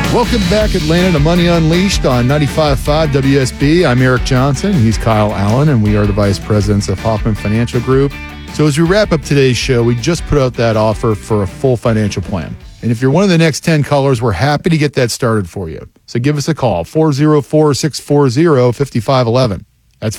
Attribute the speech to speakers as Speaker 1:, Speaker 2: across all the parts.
Speaker 1: Welcome back, Atlanta, to Money Unleashed on 95.5 WSB. I'm Eric Johnson. He's Kyle Allen, and we are the vice presidents of Hoffman Financial Group. So as we wrap up today's show, we just put out that offer for a full financial plan. And if you're one of the next 10 callers, we're happy to get that started for you. So give us a call, 404-640-5511. That's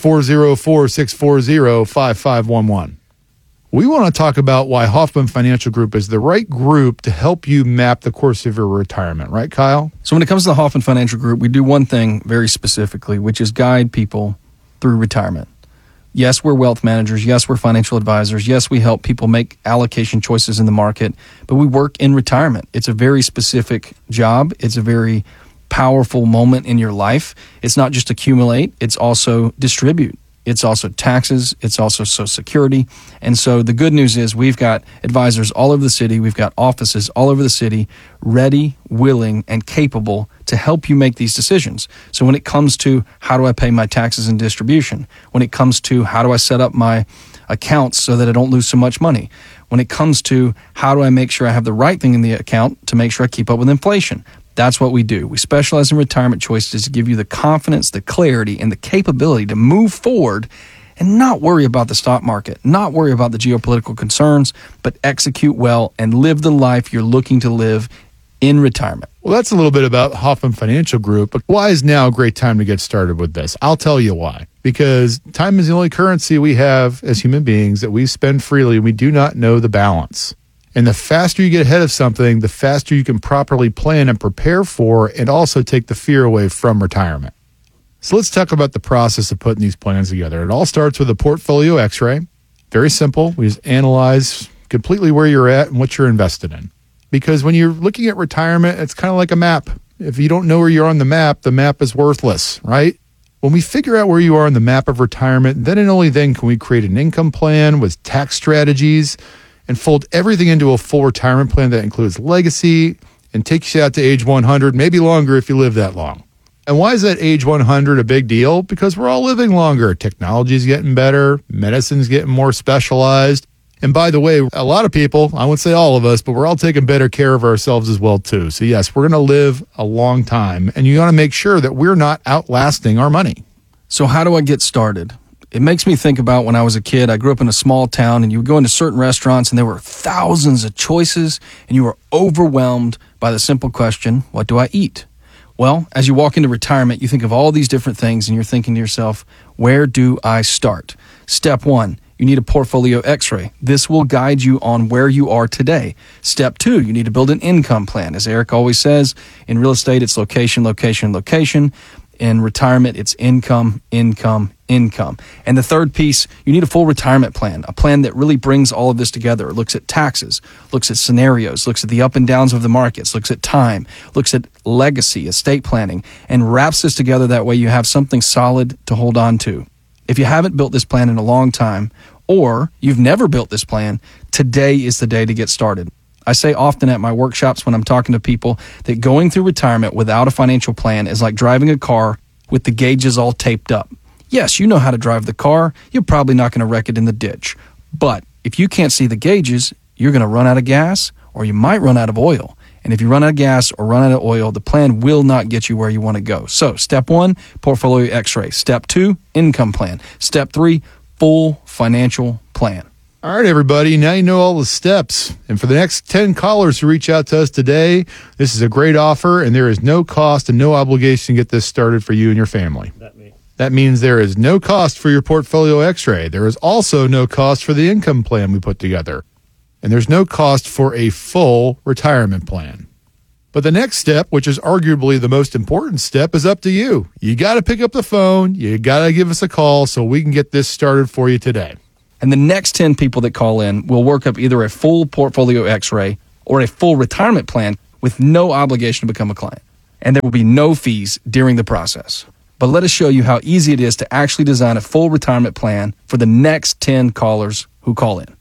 Speaker 1: 404-640-5511. We want to talk about why Hoffman Financial Group is the right group to help you map the course of your retirement. Right, Kyle?
Speaker 2: So when it comes to the Hoffman Financial Group, we do one thing very specifically, which is guide people through retirement. Yes, we're wealth managers. Yes, we're financial advisors. Yes, we help people make allocation choices in the market, but we work in retirement. It's a very specific job. It's a very powerful moment in your life. It's not just accumulate, it's also distribute. It's also taxes. It's also Social Security. And so the good news is we've got advisors all over the city. We've got offices all over the city ready, willing, and capable to help you make these decisions. So when it comes to how do I pay my taxes and distribution, when it comes to how do I set up my accounts so that I don't lose so much money, when it comes to how do I make sure I have the right thing in the account to make sure I keep up with inflation, that's what we do. We specialize in retirement choices to give you the confidence, the clarity, and the capability to move forward and not worry about the stock market, not worry about the geopolitical concerns, but execute well and live the life you're looking to live in retirement.
Speaker 1: Well, that's a little bit about Hoffman Financial Group, but why is now a great time to get started with this? I'll tell you why. Because time is the only currency we have as human beings that we spend freely. We do not know the balance. And the faster you get ahead of something, the faster you can properly plan and prepare for and also take the fear away from retirement. So let's talk about the process of putting these plans together. It all starts with a portfolio x-ray. Very simple. We just analyze completely where you're at and what you're invested in. Because when you're looking at retirement, it's kind of like a map. If you don't know where you're on the map is worthless, right? When we figure out where you are on the map of retirement, then and only then can we create an income plan with tax strategies and fold everything into a full retirement plan that includes legacy and takes you out to age 100, maybe longer if you live that long. And why is that age 100 a big deal? Because we're all living longer. Technology's getting better. Medicine's getting more specialized. And by the way, a lot of people, I wouldn't say all of us, but we're all taking better care of ourselves as well too. So yes, we're going to live a long time, and you want to make sure that we're not outlasting our money.
Speaker 2: So how do I get started? It makes me think about when I was a kid. I grew up in a small town, and you would go into certain restaurants, and there were thousands of choices, and you were overwhelmed by the simple question, what do I eat? Well, as you walk into retirement, you think of all these different things, and you're thinking to yourself, where do I start? Step one, you need a portfolio x-ray. This will guide you on where you are today. Step two, you need to build an income plan. As Eric always says, in real estate, it's location, location, location. In retirement, it's income, income, income. And the third piece, you need a full retirement plan, a plan that really brings all of this together. It looks at taxes, looks at scenarios, looks at the up and downs of the markets, looks at time, looks at legacy, estate planning, and wraps this together that way you have something solid to hold on to. If you haven't built this plan in a long time, or you've never built this plan, today is the day to get started. I say often at my workshops when I'm talking to people that going through retirement without a financial plan is like driving a car with the gauges all taped up. Yes, you know how to drive the car. You're probably not going to wreck it in the ditch. But if you can't see the gauges, you're going to run out of gas, or you might run out of oil. And if you run out of gas or run out of oil, the plan will not get you where you want to go. So step one, portfolio x-ray. Step two, income plan. Step three, full financial plan.
Speaker 1: All right, everybody, now you know all the steps. And for the next 10 callers who reach out to us today, this is a great offer, and there is no cost and no obligation to get this started for you and your family. That means there is no cost for your portfolio x-ray. There is also no cost for the income plan we put together. And there's no cost for a full retirement plan. But the next step, which is arguably the most important step, is up to you. You got to pick up the phone. You got to give us a call so we can get this started for you today.
Speaker 2: And the next 10 people that call in will work up either a full portfolio x-ray or a full retirement plan with no obligation to become a client. And there will be no fees during the process. But let us show you how easy it is to actually design a full retirement plan for the next 10 callers who call in.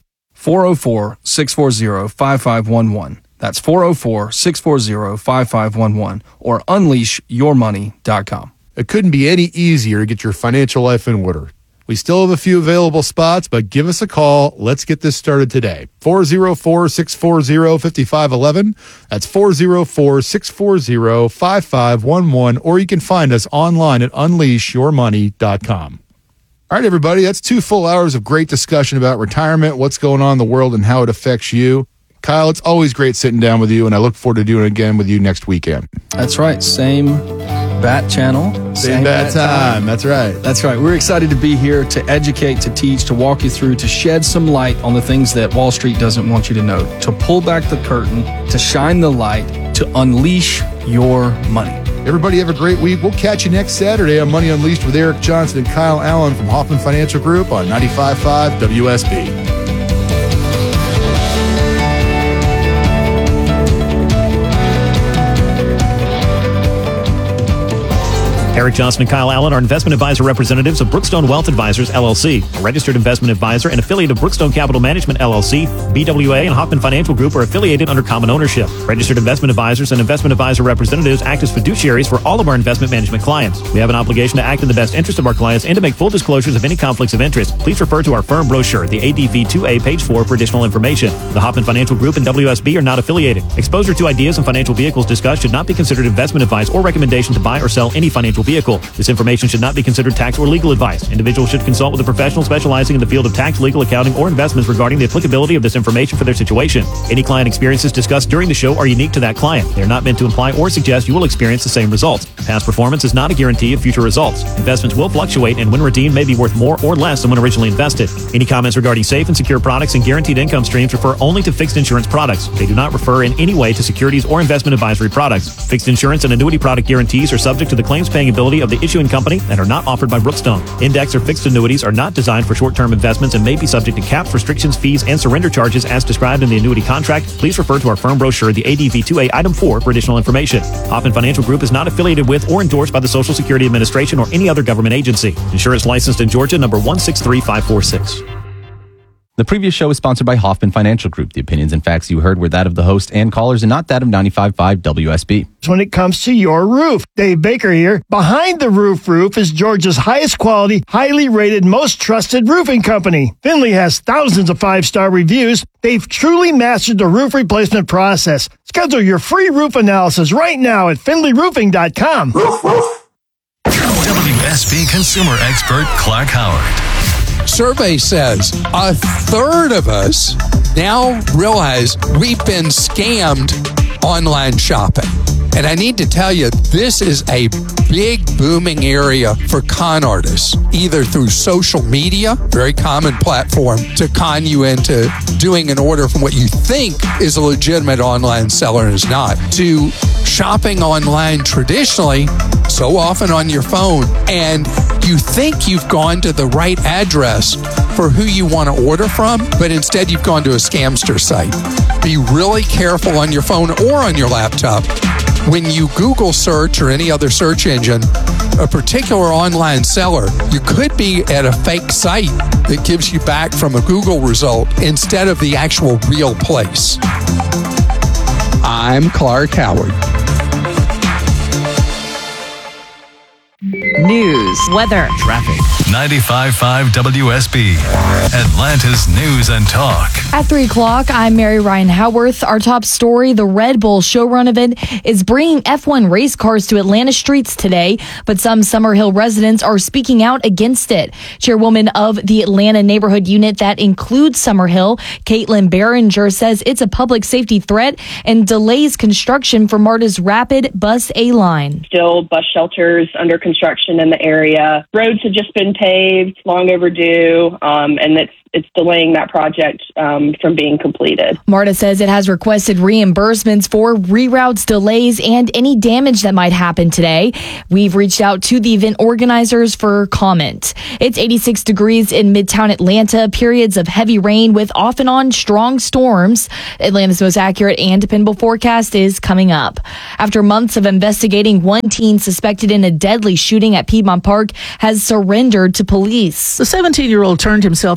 Speaker 2: 404-640-5511. That's 404-640-5511 or unleashyourmoney.com.
Speaker 1: It couldn't be any easier to get your financial life in order. We still have a few available spots, but give us a call. Let's get this started today. 404-640-5511. That's 404-640-5511. Or you can find us online at unleashyourmoney.com. All right, everybody, that's 2 full hours of great discussion about retirement, what's going on in the world, and how it affects you. Kyle, it's always great sitting down with you, and I look forward to doing it again with you next weekend.
Speaker 2: That's right. Same bat channel.
Speaker 1: Same bat time. That's right.
Speaker 2: That's right. We're excited to be here to educate, to teach, to walk you through, to shed some light on the things that Wall Street doesn't want you to know, to pull back the curtain, to shine the light, to unleash your money.
Speaker 1: Everybody have a great week. We'll catch you next Saturday on Money Unleashed with Eric Johnson and Kyle Allen from Hoffman Financial Group on 95.5 WSB.
Speaker 3: Eric Johnson and Kyle Allen are investment advisor representatives of Brookstone Wealth Advisors, LLC, a registered investment advisor and affiliate of Brookstone Capital Management, LLC. BWA and Hoffman Financial Group are affiliated under common ownership. Registered investment advisors and investment advisor representatives act as fiduciaries for all of our investment management clients. We have an obligation to act in the best interest of our clients and to make full disclosures of any conflicts of interest. Please refer to our firm brochure, the ADV 2A, page 4, for additional information. The Hoffman Financial Group and WSB are not affiliated. Exposure to ideas and financial vehicles discussed should not be considered investment advice or recommendation to buy or sell any financial vehicle. This information should not be considered tax or legal advice. Individuals should consult with a professional specializing in the field of tax, legal, accounting, or investments regarding the applicability of this information for their situation. Any client experiences discussed during the show are unique to that client. They are not meant to imply or suggest you will experience the same results. Past performance is not a guarantee of future results. Investments will fluctuate, and when redeemed may be worth more or less than when originally invested. Any comments regarding safe and secure products and guaranteed income streams refer only to fixed insurance products. They do not refer in any way to securities or investment advisory products. Fixed insurance and annuity product guarantees are subject to the claims paying ability of the issuing company and are not offered by Brookstone. Index or fixed annuities are not designed for short-term investments and may be subject to caps, restrictions, fees, and surrender charges as described in the annuity contract. Please refer to our firm brochure, the ADV 2A, item 4, for additional information. Hoffman Financial Group is not affiliated with or endorsed by the Social Security Administration or any other government agency. Insurance licensed in Georgia, number 163546.
Speaker 4: The previous show was sponsored by Hoffman Financial Group. The opinions and facts you heard were that of the host and callers and not that of 95.5 WSB.
Speaker 5: When it comes to your roof, Dave Baker here. Behind the Roof is Georgia's highest quality, highly rated, most trusted roofing company. Finley has thousands of 5-star reviews. They've truly mastered the roof replacement process. Schedule your free roof analysis right now at finleyroofing.com.
Speaker 6: WSB consumer expert Clark Howard.
Speaker 7: Survey says a third of us now realize we've been scammed online shopping. And I need to tell you, this is a big booming area for con artists, either through social media, very common platform to con you into doing an order from what you think is a legitimate online seller and is not, to shopping online traditionally, so often on your phone, and you think you've gone to the right address for who you want to order from, but instead you've gone to a scamster site. Be really careful on your phone or on your laptop. When you Google search or any other search engine a particular online seller, you could be at a fake site that gives you back from a Google result instead of the actual real place. I'm Clark Howard.
Speaker 8: News, weather,
Speaker 3: Traffic.
Speaker 6: 95.5 WSB, Atlanta's news and talk.
Speaker 8: At 3 o'clock, I'm Mary Ryan Howarth. Our top story, the Red Bull Showrun event is bringing F1 race cars to Atlanta streets today, but some Summerhill residents are speaking out against it. Chairwoman of the Atlanta neighborhood unit that includes Summerhill, Caitlin Behringer, says it's a public safety threat and delays construction for MARTA's Rapid Bus A-line.
Speaker 9: Still bus shelters under construction in the area. Roads have just been paved, long overdue, and it's delaying that project from being completed.
Speaker 8: MARTA says it has requested reimbursements for reroutes, delays, and any damage that might happen today. We've reached out to the event organizers for comment. It's 86 degrees in Midtown Atlanta, periods of heavy rain with off and on strong storms. Atlanta's most accurate and dependable forecast is coming up. After months of investigating, one teen suspected in a deadly shooting at Piedmont Park has surrendered to police.
Speaker 10: The 17-year-old turned himself in to full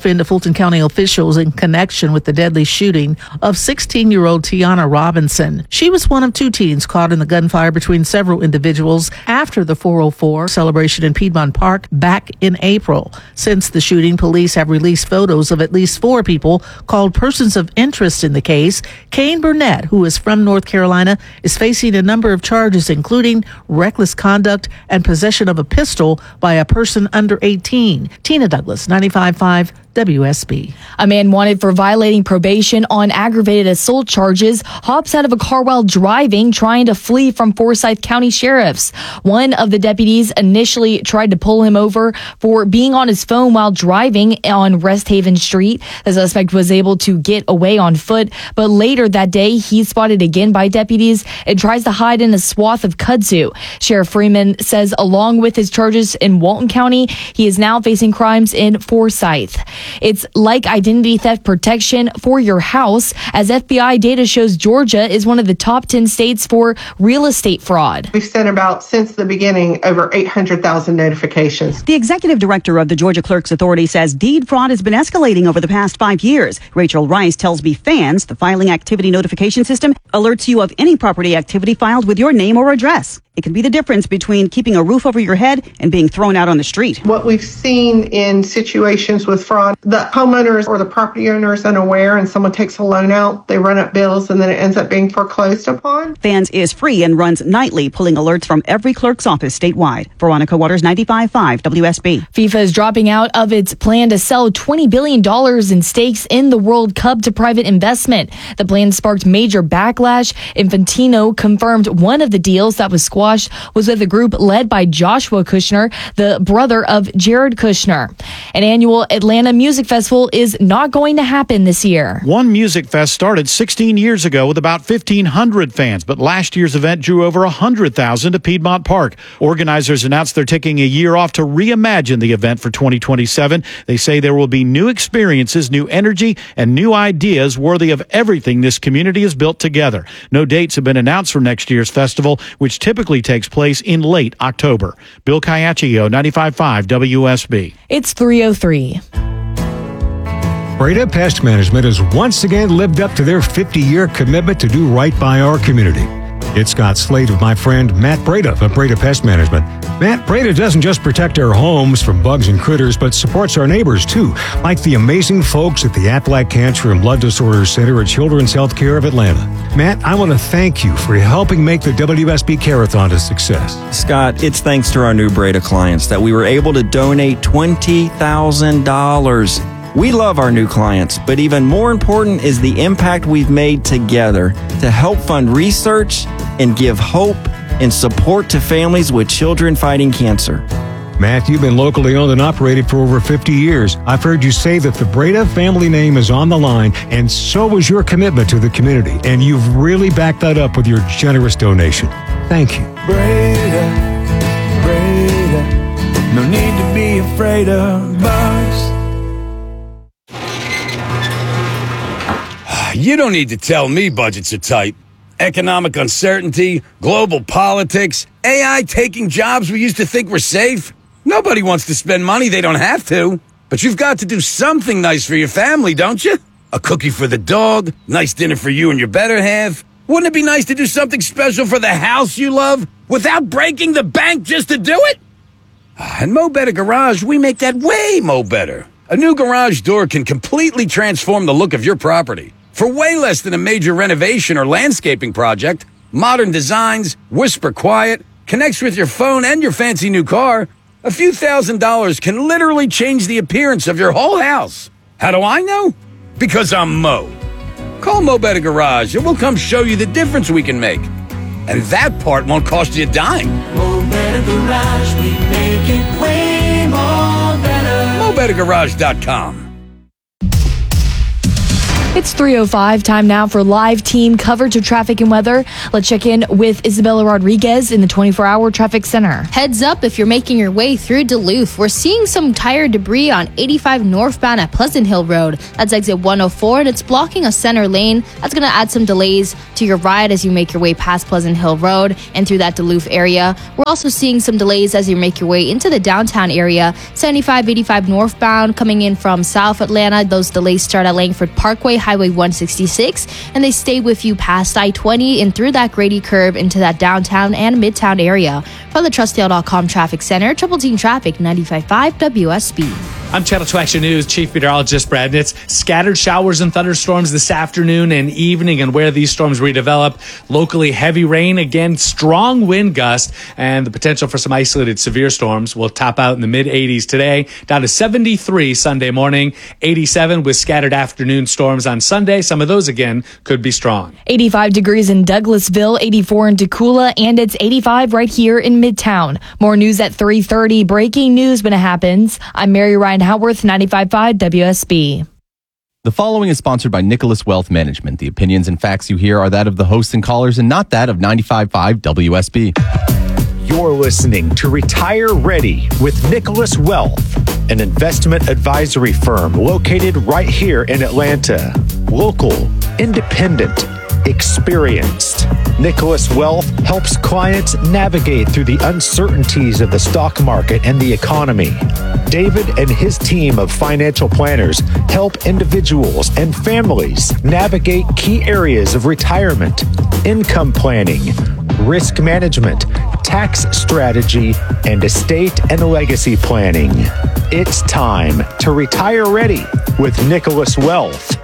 Speaker 10: Fulton County officials in connection with the deadly shooting of 16-year-old Tiana Robinson. She was one of 2 teens caught in the gunfire between several individuals after the 404 celebration in Piedmont Park back in April. Since the shooting, police have released photos of at least 4 people called persons of interest in the case. Kane Burnett, who is from North Carolina, is facing a number of charges, including reckless conduct and possession of a pistol by a person under 18. Tina Douglas, 95.5 WSB.
Speaker 8: A man wanted for violating probation on aggravated assault charges hops out of a car while driving, trying to flee from Forsyth County sheriffs. One of the deputies initially tried to pull him over for being on his phone while driving on Rest Haven Street. The suspect was able to get away on foot, but later that day he's spotted again by deputies and tries to hide in a swath of kudzu. Sheriff Freeman says along with his charges in Walton County, he is now facing crimes in Forsyth. It's like identity theft protection for your house, as FBI data shows Georgia is one of the top 10 states for real estate fraud.
Speaker 11: We've sent about, since the beginning, over 800,000 notifications.
Speaker 12: The executive director of the Georgia Clerks Authority says deed fraud has been escalating over the past 5 years. Rachel Rice tells BeFans the filing activity notification system alerts you of any property activity filed with your name or address. It can be the difference between keeping a roof over your head and being thrown out on the street.
Speaker 11: What we've seen in situations with fraud, the homeowners or the property owner is unaware and someone takes a loan out, they run up bills, and then it ends up being foreclosed upon.
Speaker 12: Fans is free and runs nightly, pulling alerts from every clerk's office statewide. Veronica Waters, 95.5 WSB.
Speaker 8: FIFA is dropping out of its plan to sell $20 billion in stakes in the World Cup to private investment. The plan sparked major backlash. Infantino confirmed one of the deals that was squashed was with a group led by Joshua Kushner, the brother of Jared Kushner. An annual Atlanta Music Festival is not going to happen this year.
Speaker 13: One Music Fest started 16 years ago with about 1,500 fans, but last year's event drew over 100,000 to Piedmont Park. Organizers announced they're taking a year off to reimagine the event for 2027. They say there will be new experiences, new energy, and new ideas worthy of everything this community has built together. No dates have been announced for next year's festival, which typically takes place in late October. Bill Caiaccio, 95.5 WSB.
Speaker 8: It's 3:03.
Speaker 14: Breda Pest Management has once again lived up to their 50-year commitment to do right by our community. It's Scott Slade with my friend Matt Breda of Breda Pest Management. Matt, Breda doesn't just protect our homes from bugs and critters, but supports our neighbors too, like the amazing folks at the Aflac Cancer and Blood Disorders Center at Children's Healthcare of Atlanta. Matt, I want to thank you for helping make the WSB Care-a-thon a success.
Speaker 15: Scott, it's thanks to our new Breda clients that we were able to donate $20,000. We love our new clients, but even more important is the impact we've made together to help fund research and give hope and support to families with children fighting cancer.
Speaker 14: Matt, you've been locally owned and operated for over 50 years. I've heard you say that the Breda family name is on the line, and so was your commitment to the community. And you've really backed that up with your generous donation. Thank you.
Speaker 16: Breda, no need to be afraid of bugs.
Speaker 17: You don't need to tell me budgets are tight. Economic uncertainty, global politics, AI taking jobs we used to think were safe. Nobody wants to spend money they don't have to. But you've got to do something nice for your family, don't you? A cookie for the dog, nice dinner for you and your better half. Wouldn't it be nice to do something special for the house you love without breaking the bank just to do it? At Mo Better Garage, we make that way mo better. A new garage door can completely transform the look of your property. For way less than a major renovation or landscaping project, modern designs, whisper quiet, connects with your phone and your fancy new car, a few $1,000s can literally change the appearance of your whole house. How do I know? Because I'm Mo. Call Mo Better Garage and we'll come show you the difference we can make. And that part won't cost you a dime.
Speaker 16: Mo Better Garage, we make it way more better.
Speaker 17: MoBetterGarage.com.
Speaker 8: It's 3:05, time now for live team coverage of traffic and weather. Let's check in with Isabella Rodriguez in the 24-hour traffic center.
Speaker 18: Heads up if you're making your way through Duluth. We're seeing some tire debris on 85 northbound at Pleasant Hill Road. That's exit 104, and it's blocking a center lane. That's going to add some delays to your ride as you make your way past Pleasant Hill Road and through that Duluth area. We're also seeing some delays as you make your way into the downtown area. 75, 85 northbound coming in from South Atlanta. Those delays start at Langford Parkway, Highway 166, and they stay with you past I-20 and through that Grady curve into that downtown and midtown area. From the TrustDale.com Traffic Center, Triple Team Traffic 95.5 WSB.
Speaker 19: I'm Channel 2 Action News Chief Meteorologist Brad Nitz. Scattered showers and thunderstorms this afternoon and evening, and where these storms redevelop, locally heavy rain, again, strong wind gusts, and the potential for some isolated severe storms will top out in the mid-80s today, down to 73 Sunday morning, 87 with scattered afternoon storms on Sunday. Some of those, again, could be strong.
Speaker 8: 85 degrees in Douglasville, 84 in Tacula, and it's 85 right here in Midtown. More news at 3:30. Breaking news when it happens. I'm Mary Ryan Howarth, 95.5 WSB.
Speaker 4: The following is sponsored by Nicholas Wealth Management. The opinions and facts you hear are that of the hosts and callers and not that of 95.5 WSB.
Speaker 20: You're listening to Retire Ready with Nicholas Wealth, an investment advisory firm located right here in Atlanta. Local, independent, experienced. Nicholas Wealth helps clients navigate through the uncertainties of the stock market and the economy. David and his team of financial planners help individuals and families navigate key areas of retirement, income planning, risk management, tax strategy, and estate and legacy planning. It's time to retire ready with Nicholas Wealth.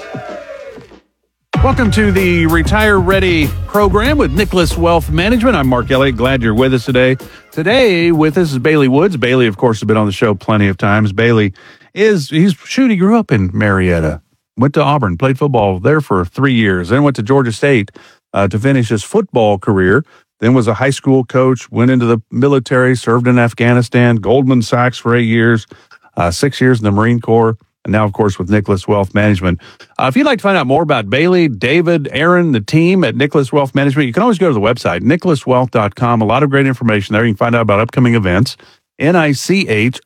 Speaker 21: Welcome to the Retire Ready program with Nicholas Wealth Management. I'm Mark Elliott. Glad you're with us today. Today with us is Bailey Woods. Bailey, of course, has been on the show plenty of times. Bailey he grew up in Marietta, went to Auburn, played football there for 3 years, then went to Georgia State to finish his football career, then was a high school coach, went into the military, served in Afghanistan, Goldman Sachs for 8 years, 6 years in the Marine Corps, and now, of course, with Nicholas Wealth Management. If you'd like to find out more about Bailey, David, Aaron, the team at Nicholas Wealth Management, you can always go to the website, nicholaswealth.com. A lot of great information there. You can find out about upcoming events, NICHOLAS,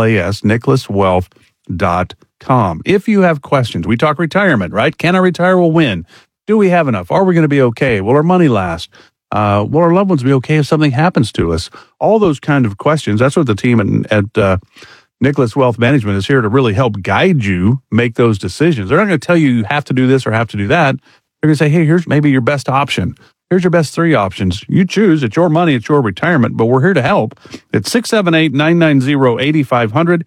Speaker 21: nicholaswealth.com. If you have questions, we talk retirement, right? Can I retire? We'll win. Do we have enough? Are we going to be okay? Will our money last? Will our loved ones be okay if something happens to us? All those kind of questions. That's what the team at Nicholas Wealth Management is here to really help guide you make those decisions. They're not going to tell you have to do this or have to do that. They're going to say, hey, here's maybe your best option. Here's your best 3 options. You choose. It's your money. It's your retirement, but we're here to help. It's 678-990-8500,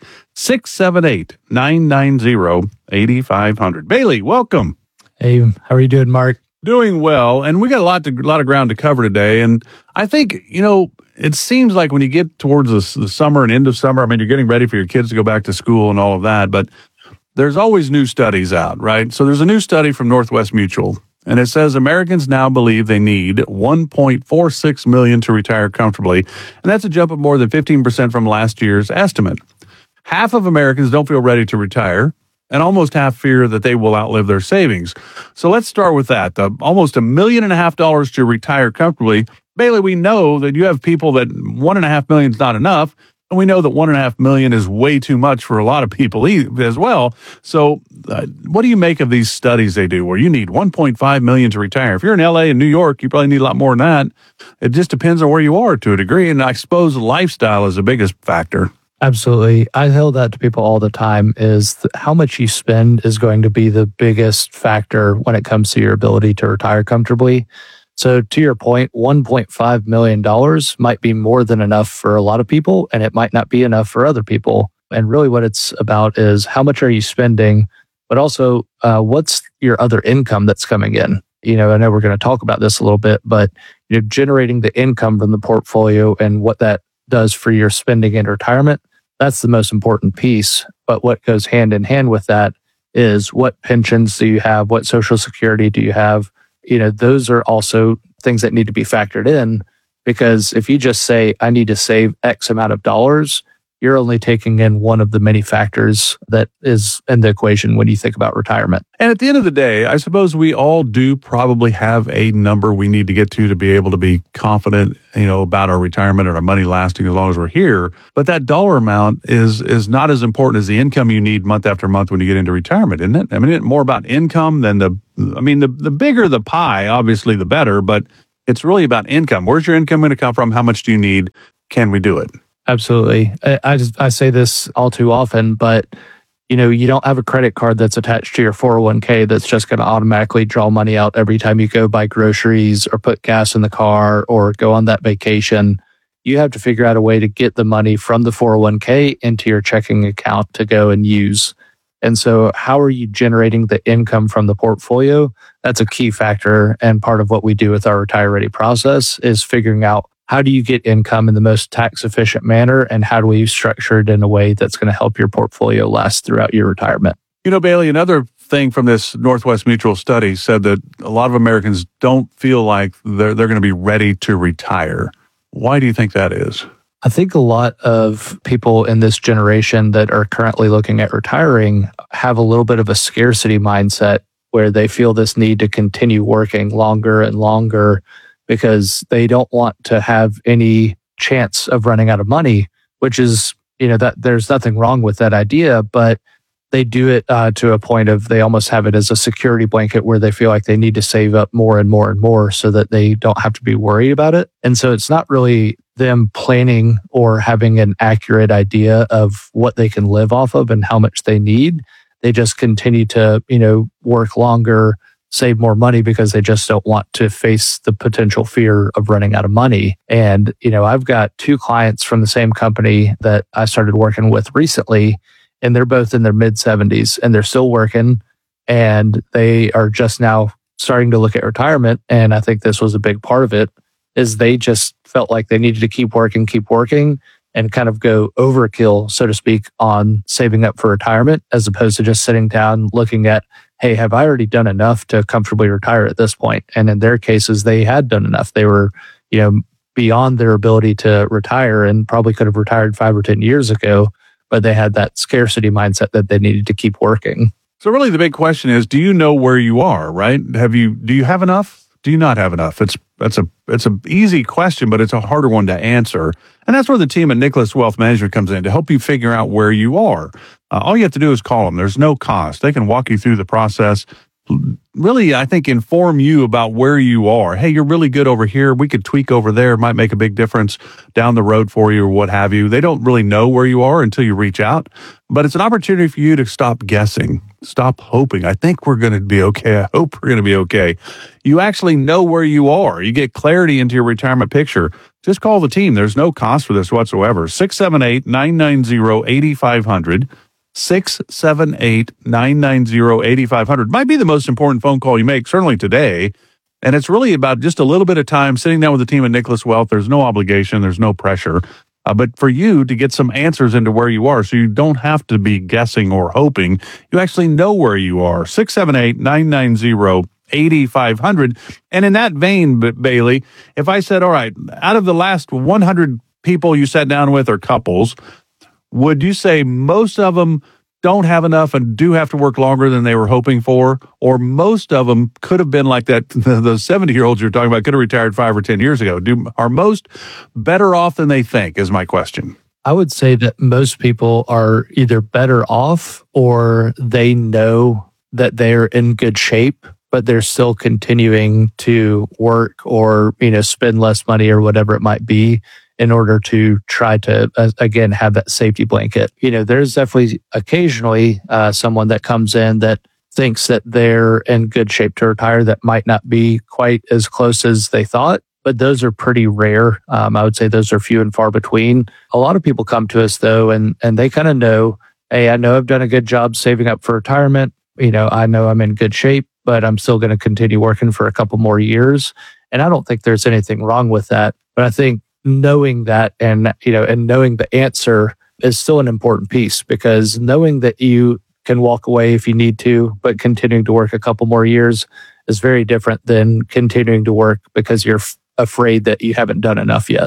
Speaker 21: 678-990-8500. Bailey, welcome.
Speaker 22: Hey, how are you doing, Mark?
Speaker 21: Doing well, and we got a lot of ground to cover today. And I think, it seems like when you get towards the summer and end of summer, I mean, you're getting ready for your kids to go back to school and all of that, but there's always new studies out, right? So there's a new study from Northwest Mutual, and it says Americans now believe they need 1.46 million to retire comfortably, and that's a jump of more than 15% from last year's estimate. Half of Americans don't feel ready to retire, and almost half fear that they will outlive their savings. So let's start with that. Almost $1.5 million to retire comfortably. Bailey, we know that you have people that $1.5 million is not enough, and we know that $1.5 million is way too much for a lot of people as well. So what do you make of these studies they do where you need $1.5 million to retire? If you're in LA and New York, you probably need a lot more than that. It just depends on where you are to a degree, and I suppose lifestyle is the biggest factor.
Speaker 22: Absolutely. I tell that to people all the time is how much you spend is going to be the biggest factor when it comes to your ability to retire comfortably. So to your point, $1.5 million might be more than enough for a lot of people, and it might not be enough for other people. And really what it's about is how much are you spending, but also what's your other income that's coming in? I know we're going to talk about this a little bit, but generating the income from the portfolio and what that does for your spending in retirement, that's the most important piece. But what goes hand in hand with that is what pensions do you have? What Social Security do you have? Those are also things that need to be factored in, because if you just say, I need to save X amount of dollars, you're only taking in one of the many factors that is in the equation when you think about retirement.
Speaker 21: And at the end of the day, I suppose we all do probably have a number we need to get to be able to be confident, about our retirement and our money lasting as long as we're here. But that dollar amount is not as important as the income you need month after month when you get into retirement, isn't it? I mean, it's more about income than the bigger the pie, obviously the better, but it's really about income. Where's your income going to come from? How much do you need? Can we do it?
Speaker 22: Absolutely. I say this all too often, but you don't have a credit card that's attached to your 401k that's just going to automatically draw money out every time you go buy groceries or put gas in the car or go on that vacation. You have to figure out a way to get the money from the 401k into your checking account to go and use. And so how are you generating the income from the portfolio? That's a key factor. And part of what we do with our Retire Ready process is figuring out how do you get income in the most tax efficient manner, and how do we structure it in a way that's going to help your portfolio last throughout your retirement?
Speaker 21: Bailey, another thing from this Northwest Mutual study said that a lot of Americans don't feel like they're going to be ready to retire. Why do you think that is?
Speaker 22: I think a lot of people in this generation that are currently looking at retiring have a little bit of a scarcity mindset where they feel this need to continue working longer and longer because they don't want to have any chance of running out of money, which is, that there's nothing wrong with that idea, but they do it to a point of they almost have it as a security blanket where they feel like they need to save up more and more and more so that they don't have to be worried about it. And so it's not really them planning or having an accurate idea of what they can live off of and how much they need. They just continue to, work longer, save more money because they just don't want to face the potential fear of running out of money. And, I've got two clients from the same company that I started working with recently, and they're both in their mid 70s and they're still working, and they are just now starting to look at retirement. And I think this was a big part of it, is they just felt like they needed to keep working and kind of go overkill, so to speak, on saving up for retirement, as opposed to just sitting down looking at, hey, have I already done enough to comfortably retire at this point? And in their cases, they had done enough. They were, beyond their ability to retire and probably could have retired 5 or 10 years ago, but they had that scarcity mindset that they needed to keep working.
Speaker 21: So really the big question is, do you know where you are, right? Do you have enough? Do you not have enough? It's an easy question, but it's a harder one to answer. And that's where the team at Nicholas Wealth Management comes in to help you figure out where you are. All you have to do is call them. There's no cost. They can walk you through the process. Really, I think, inform you about where you are. Hey, you're really good over here. We could tweak over there. It might make a big difference down the road for you or what have you. They don't really know where you are until you reach out. But it's an opportunity for you to stop guessing, stop hoping. I think we're going to be okay. I hope we're going to be okay. You actually know where you are. You get clarity into your retirement picture. Just call the team. There's no cost for this whatsoever. 678-990-8500. 678-990-8500 might be the most important phone call you make, certainly today. And it's really about just a little bit of time sitting down with the team at Nicholas Wealth. There's no obligation. There's no pressure. But for you to get some answers into where you are so you don't have to be guessing or hoping, you actually know where you are. 678-990-8500. And in that vein, Bailey, if I said, all right, out of the last 100 people you sat down with or couples, would you say most of them don't have enough and do have to work longer than they were hoping for? Or most of them could have been like that, the 70-year-olds you're talking about could have retired 5 or 10 years ago. Are most better off than they think is my question.
Speaker 22: I would say that most people are either better off or they know that they're in good shape, but they're still continuing to work or, spend less money or whatever it might be in order to try to, again, have that safety blanket. There's definitely occasionally someone that comes in that thinks that they're in good shape to retire that might not be quite as close as they thought, but those are pretty rare. I would say those are few and far between. A lot of people come to us, though, and they kind of know, hey, I know I've done a good job saving up for retirement. I know I'm in good shape, but I'm still going to continue working for a couple more years. And I don't think there's anything wrong with that. But I think knowing that and knowing the answer is still an important piece, because knowing that you can walk away if you need to, but continuing to work a couple more years is very different than continuing to work because you're afraid that you haven't done enough yet.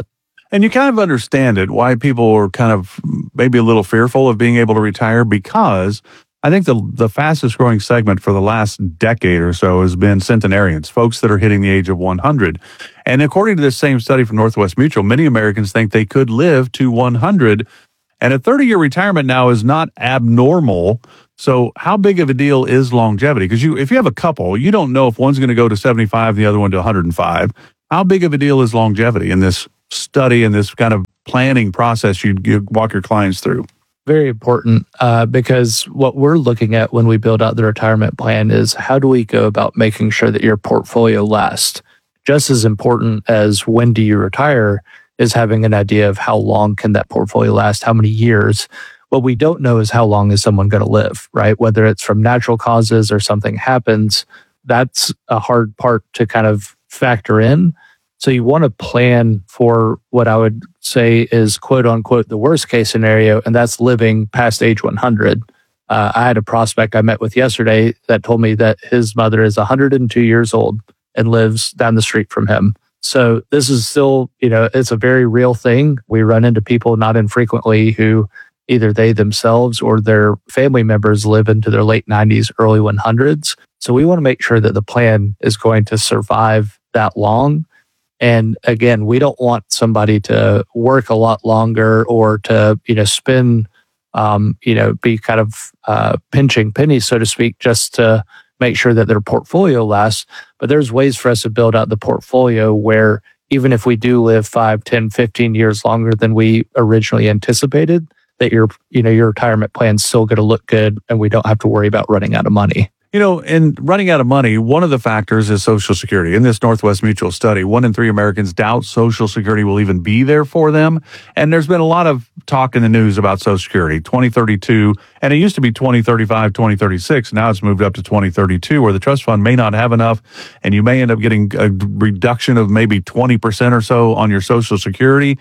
Speaker 21: And you kind of understand it, why people are kind of maybe a little fearful of being able to retire, because I think the fastest growing segment for the last decade or so has been centenarians, folks that are hitting the age of 100. And according to this same study from Northwest Mutual, many Americans think they could live to 100. And a 30-year retirement now is not abnormal. So how big of a deal is longevity? Because if you have a couple, you don't know if one's going to go to 75, the other one to 105. How big of a deal is longevity in this study and this kind of planning process you walk your clients through?
Speaker 22: Very important, because what we're looking at when we build out the retirement plan is how do we go about making sure that your portfolio lasts? Just as important as when do you retire is having an idea of how long can that portfolio last, how many years. What we don't know is how long is someone going to live, right? Whether it's from natural causes or something happens, that's a hard part to kind of factor in. So you want to plan for what I would say is quote unquote the worst case scenario, and that's living past age 100. I had a prospect I met with yesterday that told me that his mother is 102 years old and lives down the street from him. So this is still, it's a very real thing. We run into people not infrequently who either they themselves or their family members live into their late 90s, early 100s. So we want to make sure that the plan is going to survive that long. And again, we don't want somebody to work a lot longer or to, spend, be kind of pinching pennies, so to speak, just to make sure that their portfolio lasts. But there's ways for us to build out the portfolio where even if we do live 5, 10, 15 years longer than we originally anticipated, that your retirement plan's still going to look good and we don't have to worry about running out of money.
Speaker 21: And running out of money, one of the factors is Social Security. In this Northwest Mutual study, 1 in 3 Americans doubt Social Security will even be there for them. And there's been a lot of talk in the news about Social Security, 2032, and it used to be 2035, 2036. Now it's moved up to 2032, where the trust fund may not have enough, and you may end up getting a reduction of maybe 20% or so on your Social Security.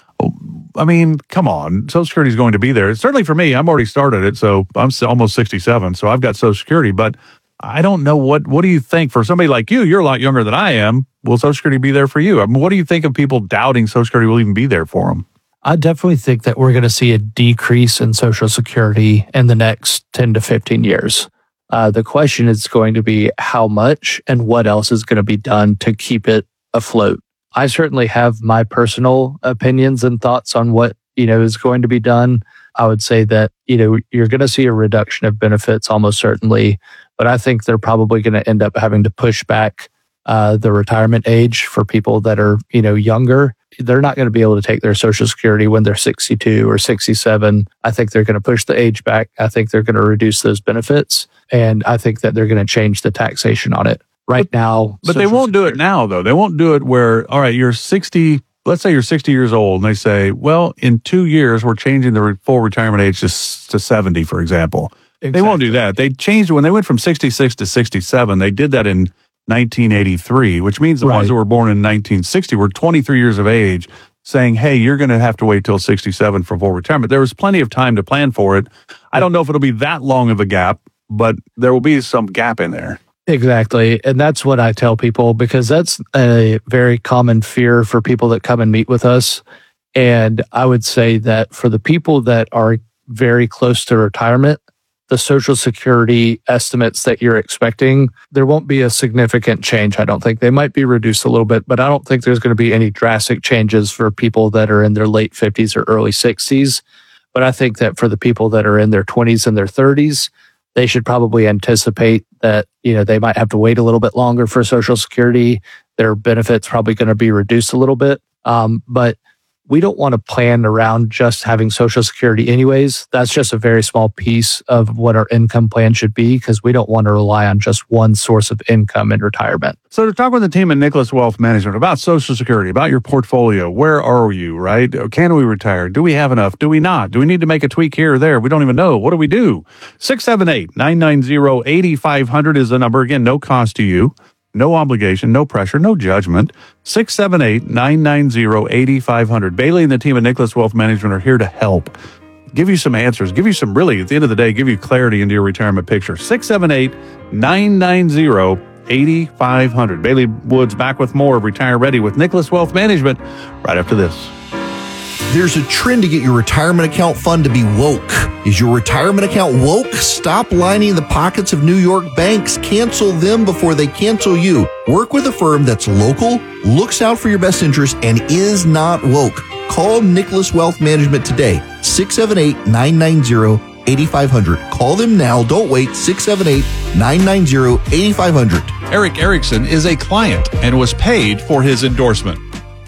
Speaker 21: I mean, come on. Social Security is going to be there. Certainly for me, I'm already started it, so I'm almost 67, so I've got Social Security. But I don't know, what do you think for somebody like you? You're a lot younger than I am. Will Social Security be there for you? I mean, what do you think of people doubting Social Security will even be there for them?
Speaker 22: I definitely think that we're going to see a decrease in Social Security in the next 10 to 15 years. The question is going to be how much and what else is going to be done to keep it afloat. I certainly have my personal opinions and thoughts on what, is going to be done. I would say that, you're going to see a reduction of benefits almost certainly, but I think they're probably going to end up having to push back the retirement age for people that are, younger. They're not going to be able to take their Social Security when they're 62 or 67. I think they're going to push the age back. I think they're going to reduce those benefits. And I think that they're going to change the taxation on it. Right now.
Speaker 21: But they won't do it now, though. They won't do it where, all right, you're 60, let's say you're 60 years old, and they say, well, in 2 years, we're changing the full retirement age to 70, for example. Exactly. They won't do that. They changed it when they went from 66 to 67. They did that in 1983, which means the ones that were born in 1960 were 23 years of age, saying, hey, you're going to have to wait till 67 for full retirement. There was plenty of time to plan for it. I don't know if it'll be that long of a gap, but there will be some gap in there.
Speaker 22: Exactly. And that's what I tell people, because that's a very common fear for people that come and meet with us. And I would say that for the people that are very close to retirement, the Social Security estimates that you're expecting, there won't be a significant change. I don't think they might be reduced a little bit, but I don't think there's going to be any drastic changes for people that are in their late 50s or early 60s. But I think that for the people that are in their 20s and their 30s, they should probably anticipate that, they might have to wait a little bit longer for Social Security. Their benefits probably going to be reduced a little bit. But we don't want to plan around just having Social Security anyways. That's just a very small piece of what our income plan should be, because we don't want to rely on just one source of income in retirement.
Speaker 21: So to talk with the team at Nicholas Wealth Management about Social Security, about your portfolio, where are you, right? Can we retire? Do we have enough? Do we not? Do we need to make a tweak here or there? We don't even know. What do we do? 678-990-8500 is the number. Again, no cost to you. No obligation, no pressure, no judgment. 678-990-8500. Bailey and the team at Nicholas Wealth Management are here to help. Give you some answers. Give you some, really, at the end of the day, give you clarity into your retirement picture. 678-990-8500. Bailey Woods back with more of Retire Ready with Nicholas Wealth Management right after this.
Speaker 1: There's a trend to get your retirement account fund to be woke. Is your retirement account woke? Stop lining the pockets of New York banks. Cancel them before they cancel you. Work with a firm that's local, looks out for your best interest, and is not woke. Call Nicholas Wealth Management today, 678-990-8500. Call them now. Don't wait. 678-990-8500.
Speaker 2: Eric Erickson is a client and was paid for his endorsement.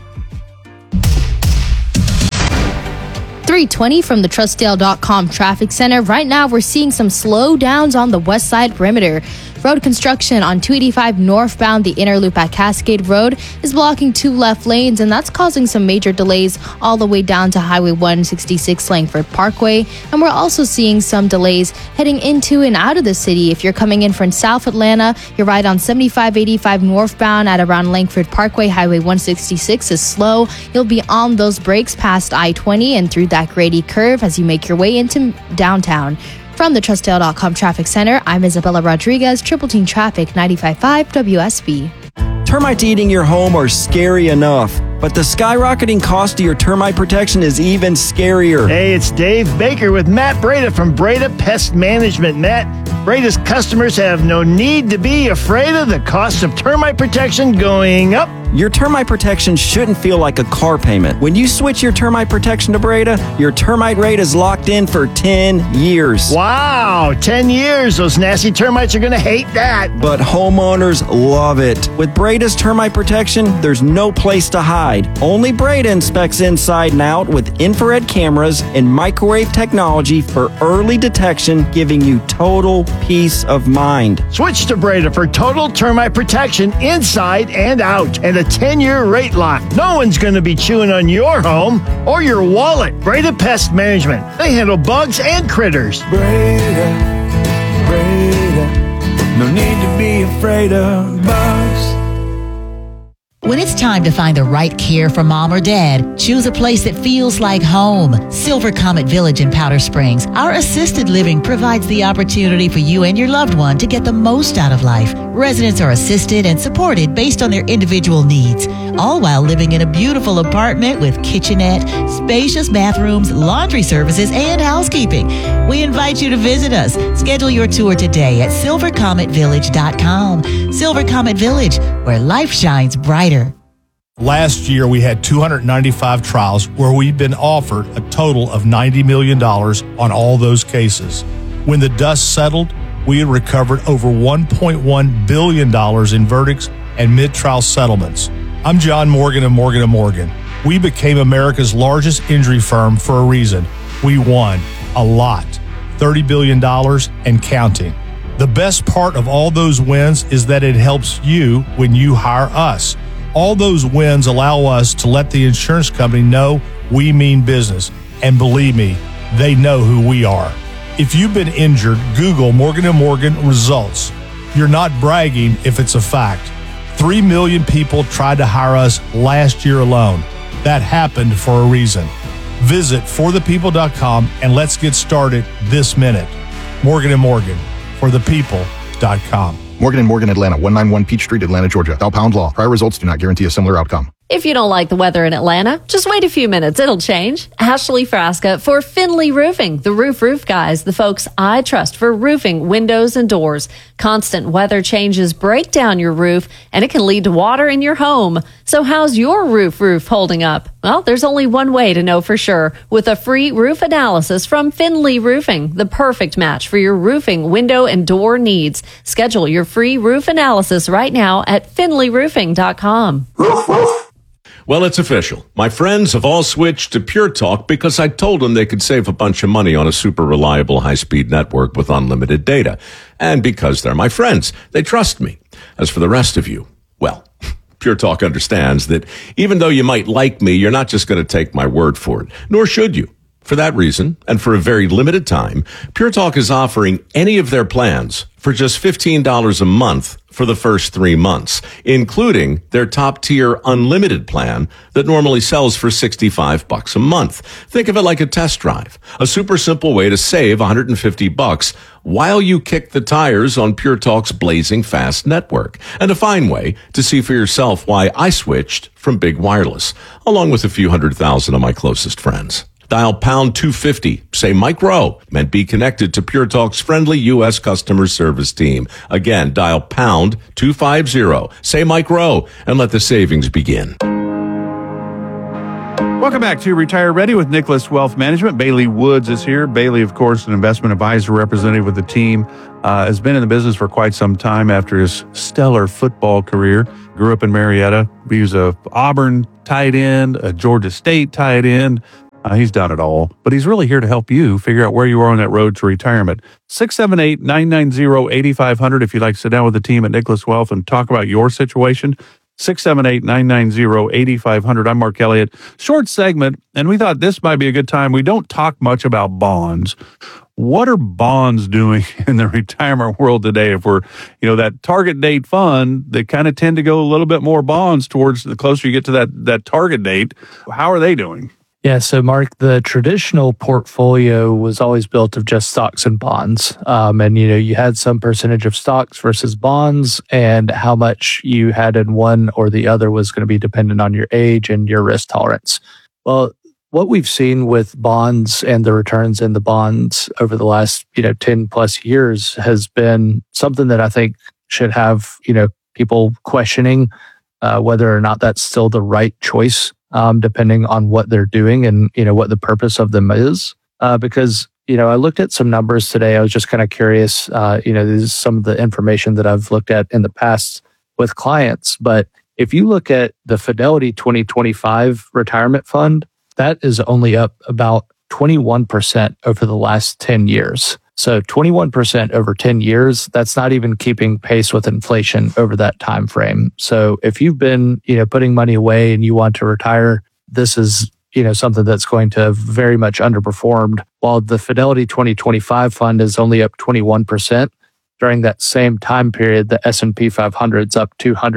Speaker 18: 320 from the Trustdale.com traffic center. Right now, we're seeing some slowdowns on the west side perimeter. Road construction on 285 northbound, the inner loop at Cascade Road is blocking 2 left lanes, and that's causing some major delays all the way down to Highway 166 Langford Parkway. And we're also seeing some delays heading into and out of the city. If you're coming in from South Atlanta, you're right on 7585 northbound at around Langford Parkway. Highway 166 is slow. You'll be on those brakes past I-20 and through that Grady curve as you make your way into downtown. From the Trustdale.com Traffic Center, I'm Isabella Rodriguez, Triple Team Traffic 95.5 WSB.
Speaker 15: Termites eating your home are scary enough, but the skyrocketing cost of your termite protection is even scarier.
Speaker 5: Hey, it's Dave Baker with Matt Breda from Breda Pest Management. Matt, Breda's customers have no need to be afraid of the cost of termite protection going up.
Speaker 15: Your termite protection shouldn't feel like a car payment. When you switch your termite protection to Breda, your termite rate is locked in for 10 years.
Speaker 5: Wow, 10 years. Those nasty termites are going to hate that.
Speaker 15: But homeowners love it. With Breda's termite protection, there's no place to hide. Only Breda inspects inside and out with infrared cameras and microwave technology for early detection, giving you total peace of mind.
Speaker 5: Switch to Breda for total termite protection inside and out, and a 10-year rate lock. No one's going to be chewing on your home or your wallet. Breda Pest Management. They handle bugs and critters.
Speaker 16: Breda, no need to be afraid of bugs.
Speaker 23: When it's time to find the right care for mom or dad, choose a place that feels like home. Silver Comet Village in Powder Springs. Our assisted living provides the opportunity for you and your loved one to get the most out of life. Residents are assisted and supported based on their individual needs, all while living in a beautiful apartment with kitchenette, spacious bathrooms, laundry services, and housekeeping. We invite you to visit us. Schedule your tour today at silvercometvillage.com. Silver Comet Village, where life shines brighter.
Speaker 24: Last year, we had 295 trials where we'd been offered a total of $90 million on all those cases. When the dust settled, we had recovered over $1.1 billion in verdicts and mid-trial settlements. I'm John Morgan of Morgan & Morgan. We became America's largest injury firm for a reason. We won a lot, $30 billion and counting. The best part of all those wins is that it helps you when you hire us. All those wins allow us to let the insurance company know we mean business. And believe me, they know who we are. If you've been injured, Google Morgan & Morgan results. You're not bragging if it's a fact. 3 million people tried to hire us last year alone. That happened for a reason. Visit forthepeople.com and let's get started this minute. Morgan & Morgan, forthepeople.com.
Speaker 25: Morgan & Morgan, Atlanta, 191 Peach Street, Atlanta, Georgia. Thou pound law. Prior results do not guarantee a similar outcome.
Speaker 26: If you don't like the weather in Atlanta, just wait a few minutes. It'll change. Ashley Frasca for Finley Roofing, the roof guys, the folks I trust for roofing, windows, and doors. Constant weather changes break down your roof, and it can lead to water in your home. So how's your roof holding up? Well, there's only one way to know for sure. With a free roof analysis from Finley Roofing, the perfect match for your roofing, window, and door needs. Schedule your free roof analysis right now at finleyroofing.com.
Speaker 27: Well, it's official. My friends have all switched to Pure Talk because I told them they could save a bunch of money on a super reliable high-speed network with unlimited data. And because they're my friends, they trust me. As for the rest of you, well, Pure Talk understands that even though you might like me, you're not just going to take my word for it, nor should you. For that reason, and for a very limited time, Pure Talk is offering any of their plans for just $15 a month for the first 3 months, including their top tier unlimited plan that normally sells for $65 a month. Think of it like a test drive, a super simple way to save $150 while you kick the tires on Pure Talk's blazing fast network, and a fine way to see for yourself why I switched from Big Wireless, along with a few 100,000 of my closest friends. Dial pound 250, say Mike Rowe, and be connected to Pure Talk's friendly U.S. customer service team. Again, dial pound 250, say Mike Rowe, and let the savings begin.
Speaker 21: Welcome back to Retire Ready with Nicholas Wealth Management. Bailey Woods is here. Bailey, of course, an investment advisor representative with the team, has been in the business for quite some time after his stellar football career. Grew up in Marietta. He was a Auburn tight end, a Georgia State tight end. He's done it all, but he's really here to help you figure out where you are on that road to retirement. 678-990-8500 if you'd like to sit down with the team at Nicholas Wealth and talk about your situation. 678-990-8500. I'm Mark Elliott. Short segment, and we thought this might be a good time. We don't talk much about bonds. What are bonds doing in the retirement world today? If we're, that target date fund, they kind of tend to go a little bit more bonds towards the closer you get to that target date. How are they doing?
Speaker 22: Yeah, so Mark, the traditional portfolio was always built of just stocks and bonds. And, you had some percentage of stocks versus bonds, and how much you had in one or the other was going to be dependent on your age and your risk tolerance. Well, what we've seen with bonds and the returns in the bonds over the last, 10 plus years has been something that I think should have, people questioning whether or not that's still the right choice. Depending on what they're doing and, what the purpose of them is. Because, I looked at some numbers today. I was just kind of curious, this is some of the information that I've looked at in the past with clients. But if you look at the Fidelity 2025 retirement fund, that is only up about 21% over the last 10 years. So 21% over 10 years, that's not even keeping pace with inflation over that time frame. So if you've been, putting money away and you want to retire, this is, something that's going to have very much underperformed. While the Fidelity 2025 fund is only up 21%, during that same time period, the S&P 500 is up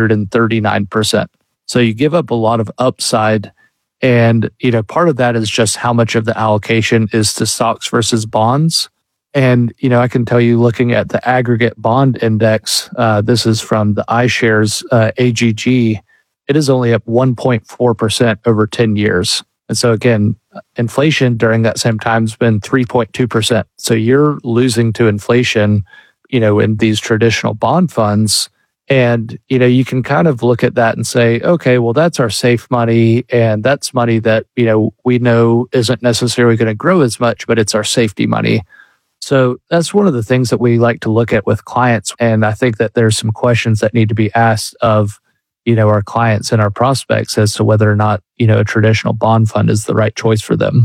Speaker 22: 239%. So you give up a lot of upside. And, part of that is just how much of the allocation is to stocks versus bonds. And, I can tell you, looking at the aggregate bond index, this is from the iShares AGG, it is only up 1.4% over 10 years. And so again, inflation during that same time has been 3.2%. So you're losing to inflation, in these traditional bond funds. And, you can kind of look at that and say, okay, well, that's our safe money. And that's money that, we know isn't necessarily going to grow as much, but it's our safety money. So that's one of the things that we like to look at with clients. And I think that there's some questions that need to be asked of, our clients and our prospects as to whether or not, a traditional bond fund is the right choice for them.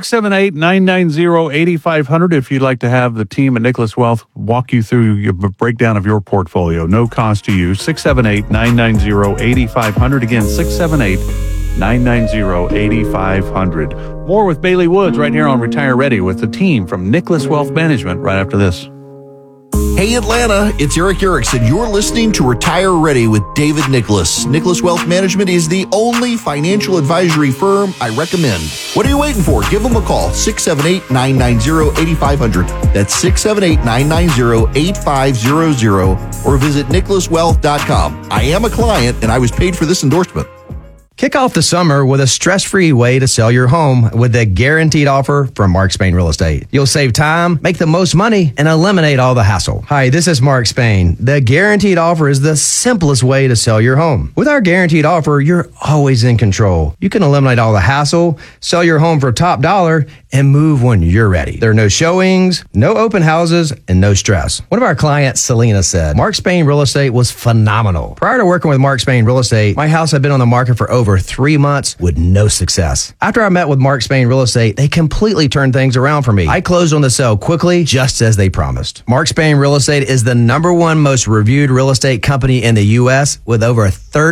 Speaker 21: 678-990-8500 if you'd like to have the team at Nicholas Wealth walk you through your breakdown of your portfolio. No cost to you. 678-990-8500. Again, 678-990-8500. More with Bailey Woods right here on Retire Ready with the team from Nicholas Wealth Management right after this.
Speaker 1: Hey Atlanta, it's Eric Erickson. You're listening to Retire Ready with David Nicholas. Nicholas Wealth Management is the only financial advisory firm I recommend. What are you waiting for? Give them a call, 678-990-8500. That's 678-990-8500, or visit nicholaswealth.com. I am a client and I was paid for this endorsement.
Speaker 3: Kick off the summer with a stress-free way to sell your home with the guaranteed offer from Mark Spain Real Estate. You'll save time, make the most money, and eliminate all the hassle. Hi, this is Mark Spain. The guaranteed offer is the simplest way to sell your home. With our guaranteed offer, you're always in control. You can eliminate all the hassle, sell your home for top dollar, and move when you're ready. There are no showings, no open houses, and no stress. One of our clients, Selena, said, Mark Spain Real Estate was phenomenal. Prior to working with Mark Spain Real Estate, my house had been on the market for over over 3 months with no success. After I met with Mark Spain Real Estate, they completely turned things around for me. I closed on the sale quickly, just as they promised. Mark Spain Real Estate is the #1 most reviewed real estate company in the U.S. with over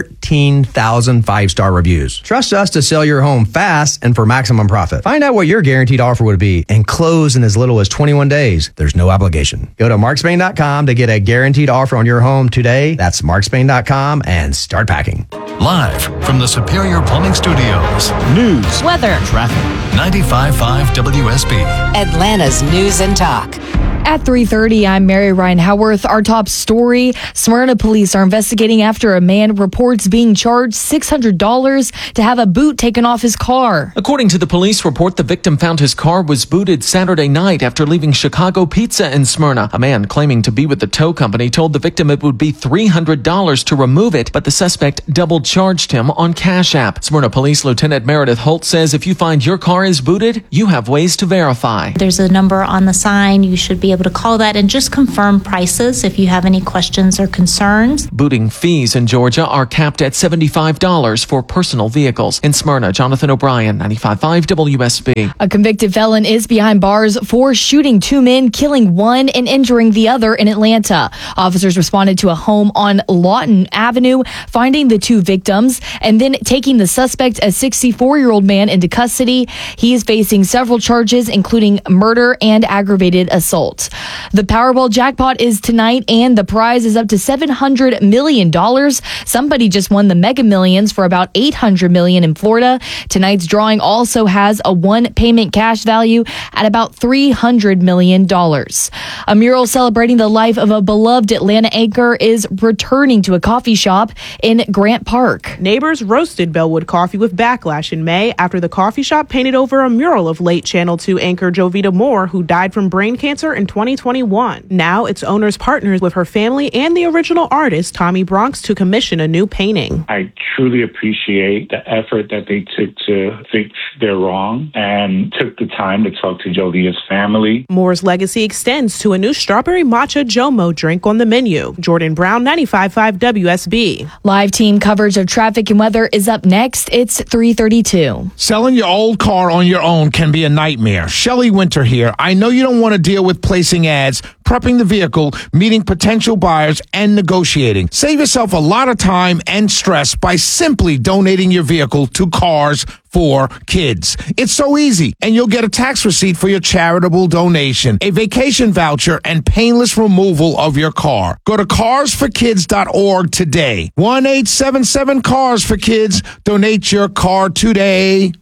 Speaker 3: 13,000 5-star reviews. Trust us to sell your home fast and for maximum profit. Find out what your guaranteed offer would be and close in as little as 21 days. There's no obligation. Go to markspain.com to get a guaranteed offer on your home today. That's markspain.com and start packing.
Speaker 6: Live from the Superior Plumbing Studios. News,
Speaker 7: weather,
Speaker 6: traffic. 95.5 WSB.
Speaker 7: Atlanta's News and Talk.
Speaker 8: At 3:30, I'm Mary Ryan Howarth. Our top story, Smyrna police are investigating after a man reports being charged $600 to have a boot taken off his car.
Speaker 9: According to the police report, the victim found his car was booted Saturday night after leaving Chicago Pizza in Smyrna. A man claiming to be with the tow company told the victim it would be $300 to remove it, but the suspect double charged him on Cash App. Smyrna Police Lieutenant Meredith Holt says if you find your car is booted, you have ways to verify.
Speaker 10: There's a number on the sign. You should be able to call that and just confirm prices if you have any questions or concerns.
Speaker 9: Booting fees in Georgia are capped at $75 for personal vehicles. In Smyrna, Jonathan O'Brien, 95.5 WSB.
Speaker 8: A convicted felon is behind bars for shooting 2 men, killing one and injuring the other in Atlanta. Officers responded to a home on Lawton Avenue, finding the 2 victims and then taking the suspect, a 64-year-old man, into custody. He is facing several charges, including murder and aggravated assault. The Powerball jackpot is tonight, and the prize is up to $700 million. Somebody just won the Mega Millions for about $800 million in Florida. Tonight's drawing also has a one-payment cash value at about $300 million. A mural celebrating the life of a beloved Atlanta anchor is returning to a coffee shop in Grant Park.
Speaker 11: Neighbors roasted Bellwood Coffee with backlash in May after the coffee shop painted over a mural of late Channel 2 anchor Jovita Moore, who died from brain cancer in 2021. Now its owners partners with her family and the original artist, Tommy Bronx, to commission a new painting.
Speaker 12: I truly appreciate the effort that they took to fix their wrong and took the time to talk to Jovita's family.
Speaker 11: Moore's legacy extends to a new strawberry matcha Jomo drink on the menu. Jordan Brown, 95.5 WSB.
Speaker 8: Live team coverage of traffic and weather is up next. It's 3:32.
Speaker 13: Selling your old car on your own can be a nightmare. Shelley Winter here. I know you don't want to deal with placing ads, prepping the vehicle, meeting potential buyers, and negotiating. Save yourself a lot of time and stress by simply donating your vehicle to Cars for Kids. It's so easy, and you'll get a tax receipt for your charitable donation, a vacation voucher, and painless removal of your car. Go to carsforkids.org today. 1-877-CARS-FOR-KIDS. Donate your car today.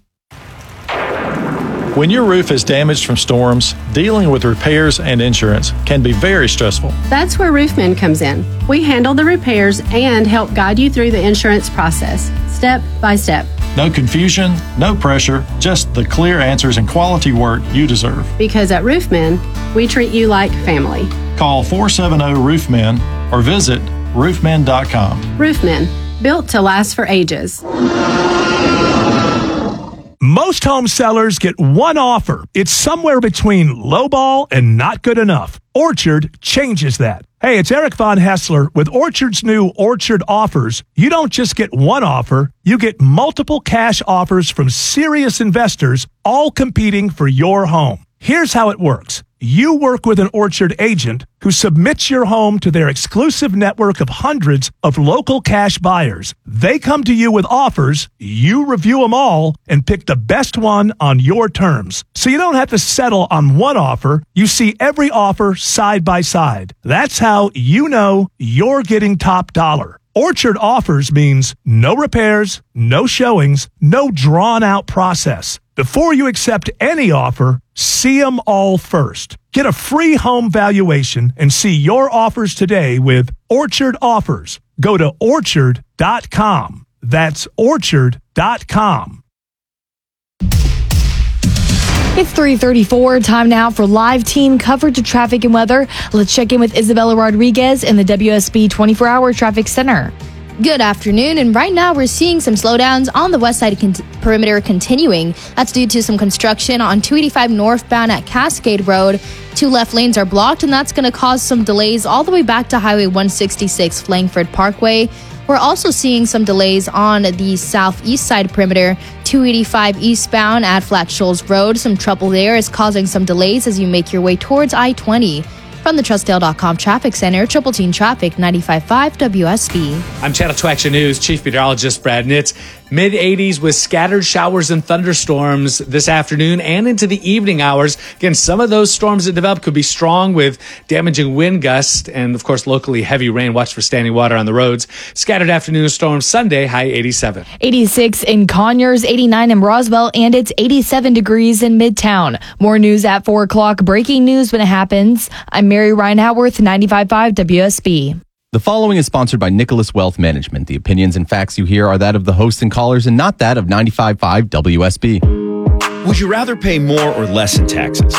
Speaker 28: When your roof is damaged from storms, dealing with repairs and insurance can be very stressful.
Speaker 29: That's where Roofmen comes in. We handle the repairs and help guide you through the insurance process, step by step.
Speaker 28: No confusion, no pressure, just the clear answers and quality work you deserve.
Speaker 29: Because at Roofmen, we treat you like family.
Speaker 28: Call 470-ROOFMEN or visit roofmen.com.
Speaker 29: Roofmen, built to last for ages.
Speaker 5: Most home sellers get one offer. It's somewhere between lowball and not good enough. Orchard changes that. Hey, it's Eric Von Hessler with Orchard's new Orchard Offers. You don't just get one offer, you get multiple cash offers from serious investors, all competing for your home. Here's how it works. You work with an Orchard agent who submits your home to their exclusive network of hundreds of local cash buyers. They come to you with offers, you review them all, and pick the best one on your terms. So you don't have to settle on one offer. You see every offer side by side. That's how you know you're getting top dollar. Orchard Offers means no repairs, no showings, no drawn-out process. Before you accept any offer, see them all first. Get a free home valuation and see your offers today with Orchard Offers. Go to orchard.com. That's orchard.com.
Speaker 8: It's 3:34. Time now for live team coverage of traffic and weather. Let's check in with Isabella Rodriguez in the WSB 24-hour traffic center.
Speaker 18: Good afternoon, and right now we're seeing some slowdowns on the west side perimeter continuing. That's due to some construction on 285 northbound at Cascade Road. 2 left lanes are blocked, and that's going to cause some delays all the way back to Highway 166 Flangford Parkway. We're also seeing some delays on the southeast side perimeter. 285 eastbound at Flat Shoals Road. Some trouble there is causing some delays as you make your way towards I-20. From the TrustDale.com Traffic Center, Triple Team Traffic, 95.5 WSB.
Speaker 2: I'm Channel 2 Action News Chief Meteorologist Brad Nitz. Mid-80s with scattered showers and thunderstorms this afternoon and into the evening hours. Again, some of those storms that develop could be strong with damaging wind gusts and, of course, locally heavy rain. Watch for standing water on the roads. Scattered afternoon storms Sunday, high 87.
Speaker 8: 86 in Conyers, 89 in Roswell, and it's 87 degrees in Midtown. More news at 4 o'clock. Breaking news when it happens. I'm Mary Ryan Howarth, 95.5 WSB.
Speaker 4: The following is sponsored by Nicholas Wealth Management. The opinions and facts you hear are that of the hosts and callers and not that of 95.5 WSB.
Speaker 14: Would you rather pay more or less in taxes?